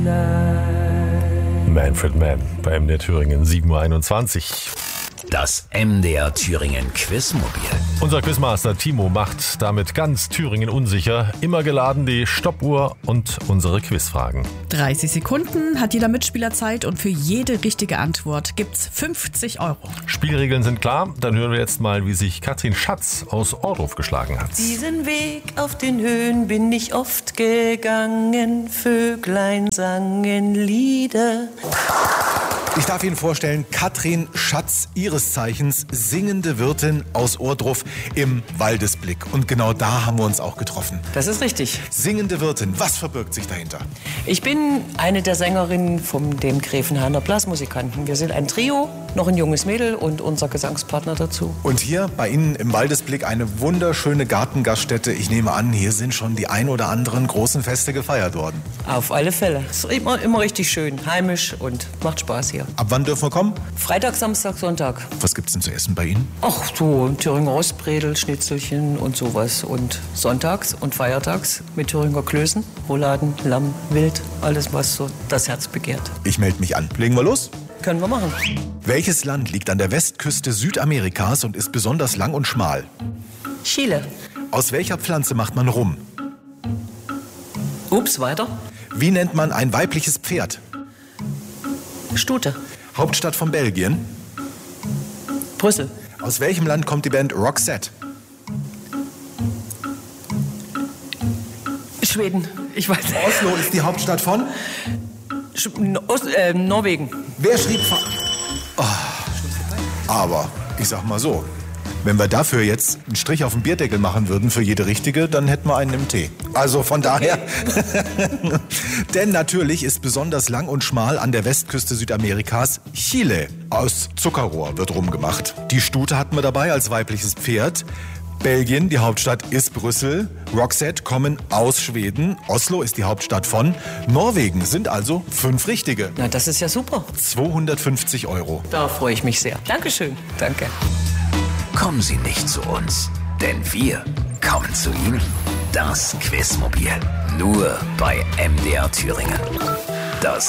Manfred Mann bei MDR Thüringen, 7:21 Uhr. Das MDR Thüringen Quizmobil. Unser Quizmaster Timo macht damit ganz Thüringen unsicher. Immer geladen die Stoppuhr und unsere Quizfragen. 30 Sekunden hat jeder Mitspieler Zeit und für jede richtige Antwort gibt's 50 €. Spielregeln sind klar. Dann hören wir jetzt mal, wie sich Katrin Schatz aus Ohrdruf geschlagen hat. Diesen Weg auf den Höhen bin ich oft gegangen. Vöglein sangen Lieder. Ich darf Ihnen vorstellen, Katrin Schatz, ihres Zeichens singende Wirtin aus Ohrdruf im Waldesblick. Und genau da haben wir uns auch getroffen. Das ist richtig. Singende Wirtin, was verbirgt sich dahinter? Ich bin eine der Sängerinnen von dem Gräfenhainer Blasmusikanten. Wir sind ein Trio, noch ein junges Mädel und unser Gesangspartner dazu. Und hier bei Ihnen im Waldesblick eine wunderschöne Gartengaststätte. Ich nehme an, hier sind schon die ein oder anderen großen Feste gefeiert worden. Auf alle Fälle. Es ist immer richtig schön, heimisch und macht Spaß hier. Ab wann dürfen wir kommen? Freitag, Samstag, Sonntag. Was gibt's denn zu essen bei Ihnen? Ach so, Thüringer Rostbredel, Schnitzelchen und sowas. Und sonntags und feiertags mit Thüringer Klößen, Rouladen, Lamm, Wild, alles was so das Herz begehrt. Ich melde mich an. Legen wir los? Können wir machen. Welches Land liegt an der Westküste Südamerikas und ist besonders lang und schmal? Chile. Aus welcher Pflanze macht man Rum? Ups, weiter. Wie nennt man ein weibliches Pferd? Stute. Hauptstadt von Belgien? Brüssel. Aus welchem Land kommt die Band Roxette? Schweden. Ich weiß nicht. Oslo ist die Hauptstadt von? Norwegen. Wer schrieb von... Oh. Aber, ich sag mal so, wenn wir dafür jetzt einen Strich auf den Bierdeckel machen würden für jede richtige, dann hätten wir einen im Tee. Also von daher... Denn natürlich ist besonders lang und schmal an der Westküste Südamerikas Chile. Aus Zuckerrohr wird rumgemacht. Die Stute hatten wir dabei als weibliches Pferd. Belgien, die Hauptstadt ist Brüssel. Roxette kommen aus Schweden. Oslo ist die Hauptstadt von Norwegen. Sind also 5 richtige. Na, das ist ja super. 250 €. Da freue ich mich sehr. Dankeschön. Danke. Kommen Sie nicht zu uns, denn wir kommen zu Ihnen. Das Quizmobil. Nur bei MDR Thüringen. Das